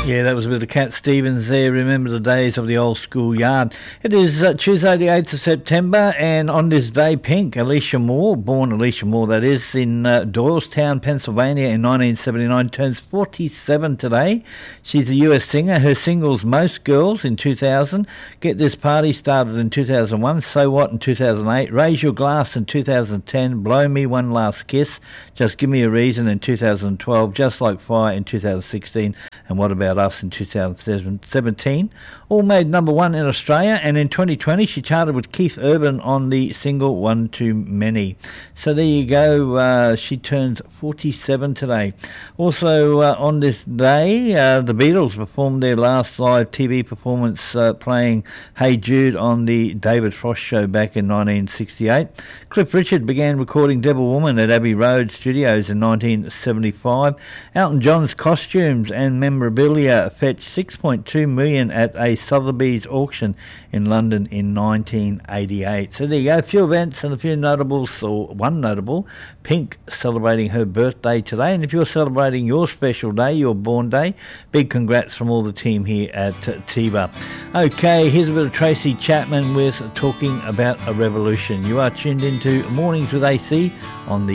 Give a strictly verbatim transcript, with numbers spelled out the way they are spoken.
Yeah, that was a bit of Cat Stevens there. Remember the days of the old school yard. It is uh, Tuesday the eighth of September, and on this day, Pink, Alicia Moore, born Alicia Moore that is, in uh, Doylestown, Pennsylvania in nineteen seventy-nine, turns forty-seven today. She's a U S singer. Her singles Most Girls in two thousand, Get This Party started in two thousand one, So What in two thousand eight, Raise Your Glass in two thousand ten, Blow Me One Last Kiss, Just Give Me a Reason in two thousand twelve, Just Like Fire in two thousand sixteen, and What About Us in two thousand seventeen, all made number one in Australia, and in twenty twenty she charted with Keith Urban on the single One Too Many. So there you go, uh, she turns forty-seven today. Also uh, on this day, uh, the Beatles performed their last live T V performance uh, playing Hey Jude on the David Frost Show back in nineteen sixty-eight. Cliff Richard began recording Devil Woman at Abbey Road Studios in nineteen seventy-five. Elton John's costumes and memorabilia fetched six point two million dollars at a Sotheby's auction in London in nineteen eighty-eight. So there you go, a few events and a few notables, or one notable, Pink, celebrating her birthday today. And if you're celebrating your special day, your born day, big congrats from all the team here at T B A. Okay, here's a bit of Tracy Chapman with Talking About a Revolution. You are tuned into Mornings with A C on the